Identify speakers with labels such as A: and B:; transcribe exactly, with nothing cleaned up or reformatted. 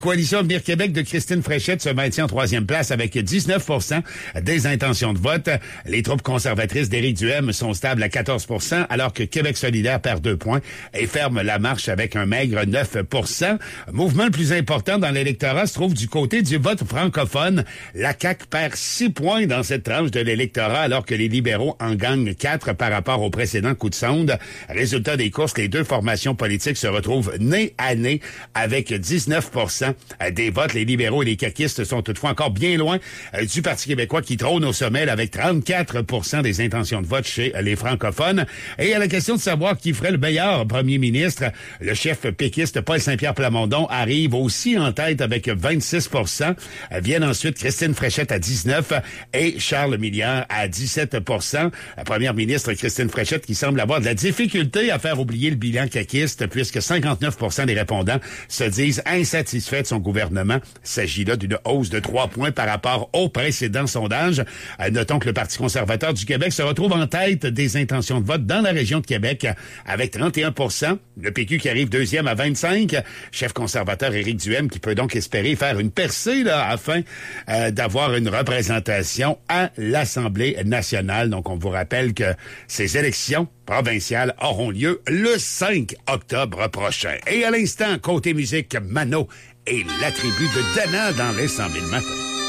A: Coalition Avenir Québec de Christine Fréchette se maintient en troisième place avec dix-neuf pour cent des intentions de vote. Les troupes conservatrices d'Éric Duhem sont stables à quatorze pour cent, alors que Québec solidaire perd deux points et ferme la marche avec un maigre neuf pour cent. Mouvement le plus important dans l'électorat se trouve du côté du vote francophone. La C A Q perd six points dans cette tranche de l'électorat, alors que les libéraux en gagnent quatre par rapport au précédent coup de sonde. Résultat des courses, les deux formations politiques se retrouvent nez à nez avec dix-neuf pour cent des votes. Les libéraux et les caquistes sont toutefois encore bien loin du Parti québécois qui trône au sommet là, avec trente-quatre pour cent des intentions de vote chez les francophones. Et à la question de savoir qui ferait le meilleur premier ministre, le chef péquiste Paul Saint-Pierre Plamondon arrive aussi en tête avec vingt-six pour cent. Viennent ensuite Christine Fréchette à dix-neuf pour cent et Charles Milliard à dix-sept pour cent. La première ministre Christine Fréchette qui semble avoir de la difficulté à faire oublier le bilan caquiste puisque cinquante-neuf pour cent des répondants se disent insatisfaits de son gouvernement. Il s'agit là d'une hausse de trois points par rapport au précédent sondage. Euh, notons que le Parti conservateur du Québec se retrouve en tête des intentions de vote dans la région de Québec avec trente et un pour cent. Le P Q qui arrive deuxième à vingt-cinq. Chef conservateur Éric Duhem qui peut donc espérer faire une percée là afin euh, d'avoir une représentation à l'Assemblée nationale. Donc on vous rappelle que ces élections provinciales auront lieu le cinq octobre prochain. Et à l'instant, côté musique, Mano et la tribu de Dana dans les cent mille matins.